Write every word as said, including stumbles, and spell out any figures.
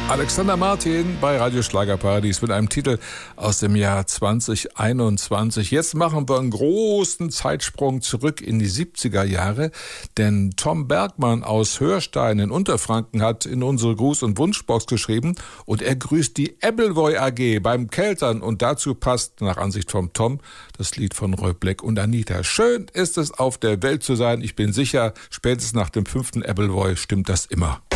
Alexander Martin bei Radio Schlagerparadies mit einem Titel aus dem Jahr zwanzig einundzwanzig. Jetzt machen wir einen großen Zeitsprung zurück in die siebziger Jahre, denn Tom Bergmann aus Hörstein in Unterfranken hat in unsere Gruß- und Wunschbox geschrieben und er grüßt die Appleboy A G beim Keltern und dazu passt nach Ansicht vom Tom das Lied von Roy Black und Anita. Schön ist es, auf der Welt zu sein. Ich bin sicher, spätestens nach dem fünften Appleboy stimmt das immer.